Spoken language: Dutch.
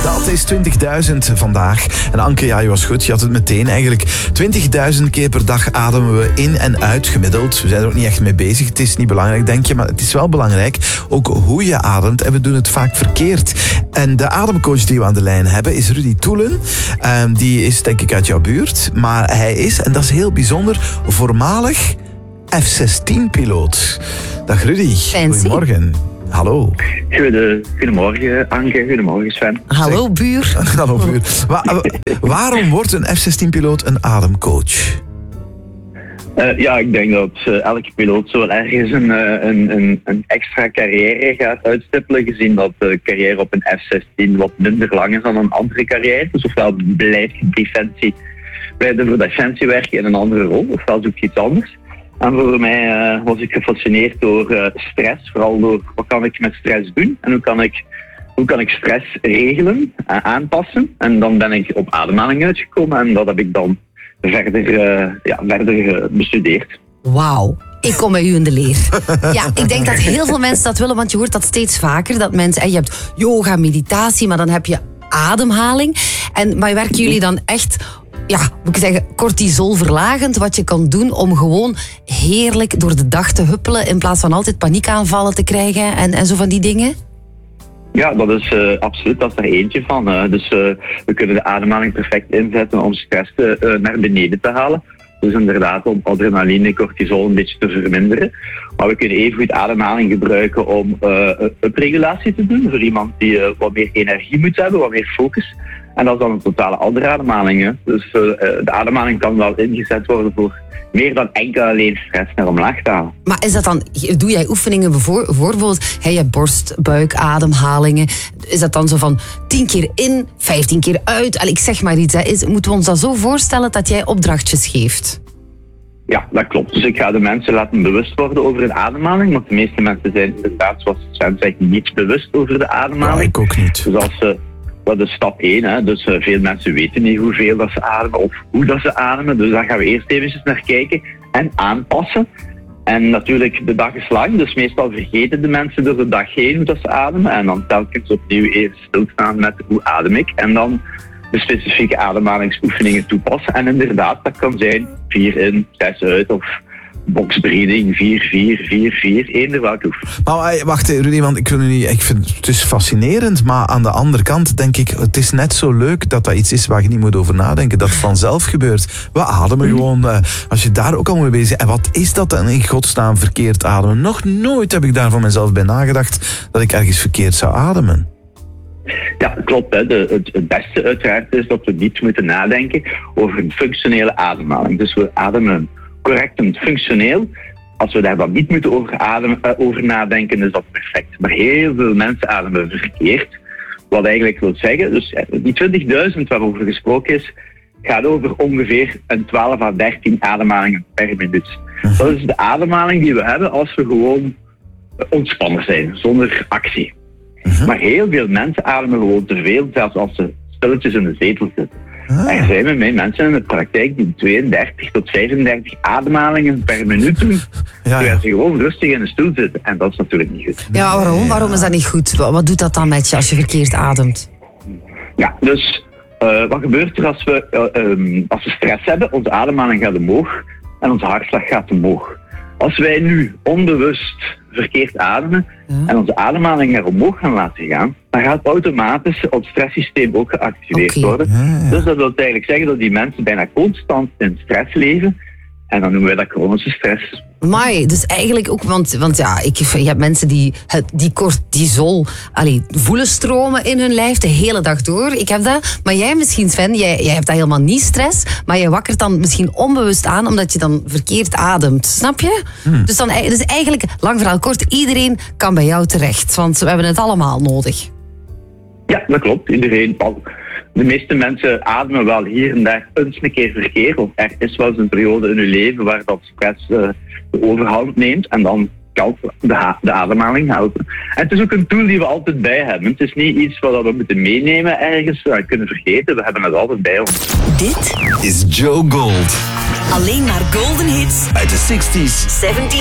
Dat is 20.000 vandaag. En Anke, ja, je was goed. Je had het meteen. Eigenlijk 20.000 keer per dag ademen we in en uit gemiddeld. We zijn er ook niet echt mee bezig. Het is niet belangrijk, denk je. Maar het is wel belangrijk. Ook hoe je ademt. En we doen het vaak verkeerd. En de ademcoach die we aan de lijn hebben is Rudy Toelen. Die is denk ik uit jouw buurt. Maar hij is, en dat is heel bijzonder, voormalig F-16-piloot. Dag Rudy. Fancy. Goedemorgen. Hallo. Goedemorgen Anke, goedemorgen Sven. Hallo buur. Hallo buur. Waarom wordt een F-16-piloot een ademcoach? Ik denk dat elke piloot zo wel ergens een extra carrière gaat uitstippelen, gezien dat de carrière op een F-16 wat minder lang is dan een andere carrière. Dus ofwel blijf je voor defensie werken in een andere rol, ofwel zoek je iets anders. En voor mij was ik gefascineerd door stress, vooral door wat kan ik met stress doen en hoe kan ik stress regelen en aanpassen. En dan ben ik op ademhaling uitgekomen en dat heb ik dan verder bestudeerd. Wauw. Ik kom bij u in de leer. Ja, ik denk dat heel veel mensen dat willen, want je hoort dat steeds vaker. Dat mensen, je hebt yoga, meditatie, maar dan heb je ademhaling. Maar werken jullie dan echt, moet ik zeggen, cortisolverlagend, wat je kan doen om gewoon heerlijk door de dag te huppelen in plaats van altijd paniekaanvallen te krijgen en zo van die dingen? Ja, dat is absoluut, dat is er eentje van. We kunnen de ademhaling perfect inzetten om stress naar beneden te halen. Dus inderdaad om adrenaline, cortisol een beetje te verminderen. Maar we kunnen evengoed ademhaling gebruiken om upregulatie te doen. Voor iemand die wat meer energie moet hebben, wat meer focus. En dat is dan een totale andere ademhaling. Hè. Dus de ademhaling kan wel ingezet worden voor meer dan enkel alleen stress naar omlaag te halen. Maar is dat dan, doe jij oefeningen bijvoorbeeld, je hebt borst, buik, ademhalingen. Is dat dan zo van 10 keer in, 15 keer uit? Ik zeg maar iets. Moeten we ons dat zo voorstellen dat jij opdrachtjes geeft? Ja, dat klopt. Dus ik ga de mensen laten bewust worden over hun ademhaling. Want de meeste mensen zijn inderdaad, zoals Sven zegt, niet bewust over de ademhaling. Ja, ik ook niet. Dus dat is stap 1. Hè. Dus veel mensen weten niet hoeveel dat ze ademen of hoe dat ze ademen. Dus daar gaan we eerst eventjes naar kijken en aanpassen. En natuurlijk, de dag is lang, dus meestal vergeten de mensen door de dag heen hoe dat ze ademen. En dan telkens opnieuw even stilstaan met hoe adem ik. En dan de specifieke ademhalingsoefeningen toepassen. En inderdaad, dat kan zijn 4 in, 6 uit of boxbreathing, 4-4-4-4, eender welke oefening. Maar wacht Rudy, want ik vind het is fascinerend, maar aan de andere kant denk ik, het is net zo leuk dat iets is waar je niet moet over nadenken, dat het vanzelf gebeurt. We ademen gewoon, als je daar ook al mee bezig bent. En wat is dat dan in godsnaam verkeerd ademen? Nog nooit heb ik daar van mezelf bij nagedacht dat ik ergens verkeerd zou ademen. Ja, klopt. Hè. Het beste uiteraard is dat we niet moeten nadenken over een functionele ademhaling. Dus we ademen correct en functioneel. Als we daar dan niet moeten over nadenken, is dat perfect. Maar heel veel mensen ademen verkeerd. Wat eigenlijk wil zeggen, dus die 20.000 waarover gesproken is, gaat over ongeveer een 12 à 13 ademhalingen per minuut. Dat is de ademhaling die we hebben als we gewoon ontspannen zijn, zonder actie. Maar heel veel mensen ademen gewoon te veel, zelfs als ze stilletjes in de zetel zitten. Er zijn bij mij mensen in de praktijk die 32 tot 35 ademhalingen per minuut doen, terwijl ze gewoon rustig in de stoel zitten. En dat is natuurlijk niet goed. Ja, waarom? Waarom is dat niet goed? Wat doet dat dan met je als je verkeerd ademt? Ja, dus wat gebeurt er als we stress hebben? Onze ademhaling gaat omhoog en onze hartslag gaat omhoog. Als wij nu onbewust verkeerd ademen en onze ademhaling naar omhoog gaan laten gaan, dan gaat automatisch het stresssysteem ook geactiveerd worden. Dus dat wil eigenlijk zeggen dat die mensen bijna constant in stress leven. En dan noemen wij dat chronische stress. Maar dus eigenlijk ook, want je hebt mensen die cortisol voelen stromen in hun lijf de hele dag door. Ik heb dat. Maar jij misschien, Sven, jij hebt dat helemaal niet stress, maar je wakkert dan misschien onbewust aan omdat je dan verkeerd ademt. Snap je? Dus eigenlijk, lang verhaal kort, iedereen kan bij jou terecht. Want we hebben het allemaal nodig. Ja, dat klopt. Iedereen. De meeste mensen ademen wel hier en daar eens een keer verkeerd. Of er is wel eens een periode in hun leven waar dat stress de overhand neemt. En dan kan de ademhaling helpen. En het is ook een tool die we altijd bij hebben. Het is niet iets wat we moeten meenemen ergens, kunnen vergeten. We hebben het altijd bij ons. Dit is Joe Gold. Alleen maar golden hits uit de 60s, 70s